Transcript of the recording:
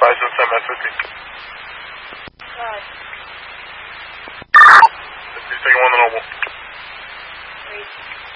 Bison 750. God. He's taking one to Noble. Wait.